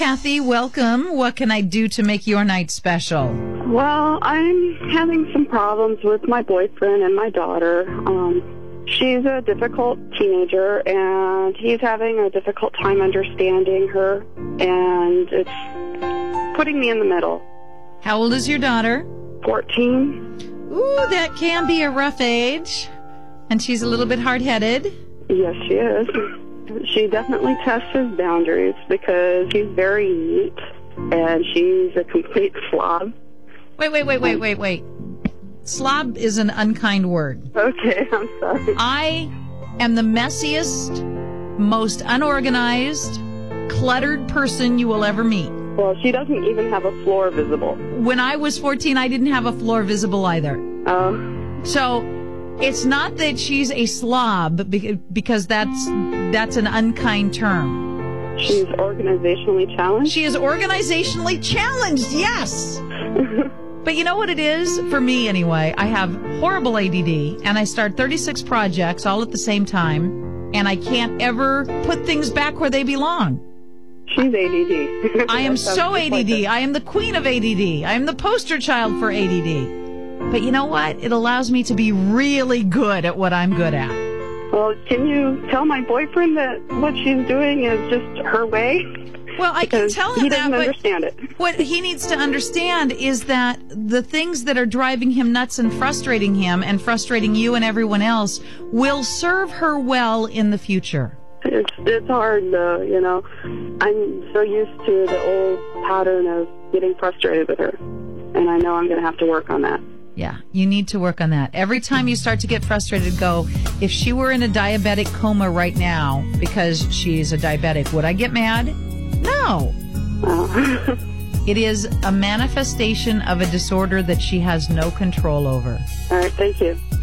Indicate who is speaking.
Speaker 1: Kathy. Welcome. What can I do to make your night special?
Speaker 2: Well, I'm having some problems with my boyfriend and my daughter. She's a difficult teenager, and he's having a difficult time understanding her, and it's putting me in the middle.
Speaker 1: How old is your daughter?
Speaker 2: 14.
Speaker 1: Ooh, that can be a rough age. And she's a little bit hard-headed.
Speaker 2: Yes, she is. She definitely tests his boundaries because he's very neat, and she's a complete slob.
Speaker 1: Wait. Slob is an unkind word.
Speaker 2: Okay, I'm sorry.
Speaker 1: I am the messiest, most unorganized, cluttered person you will ever meet.
Speaker 2: Well, she doesn't even have a floor visible.
Speaker 1: When I was 14, I didn't have a floor visible either. So it's not that she's a slob, because that's an unkind term.
Speaker 2: She's organizationally challenged?
Speaker 1: She is organizationally challenged, yes! But you know what it is? For me, anyway, I have horrible ADD, and I start 36 projects all at the same time, and I can't ever put things back where they belong.
Speaker 2: She's ADD.
Speaker 1: I am so ADD. I am the queen of ADD. I am the poster child for ADD. But you know what? It allows me to be really good at what I'm good at.
Speaker 2: Well, can you tell my boyfriend that what she's doing is just her way?
Speaker 1: Well, I can tell him
Speaker 2: he
Speaker 1: that,
Speaker 2: doesn't
Speaker 1: but
Speaker 2: understand it.
Speaker 1: What he needs to understand is that the things that are driving him nuts and frustrating him and frustrating you and everyone else will serve her well in the future.
Speaker 2: It's hard, though, you know. I'm so used to the old pattern of getting frustrated with her, and I know I'm going to have to work on that.
Speaker 1: Yeah, you need to work on that. Every time you start to get frustrated, go, if she were in a diabetic coma right now because she's a diabetic, would I get mad? No. It is a manifestation of a disorder that she has no control over.
Speaker 2: All right, thank you.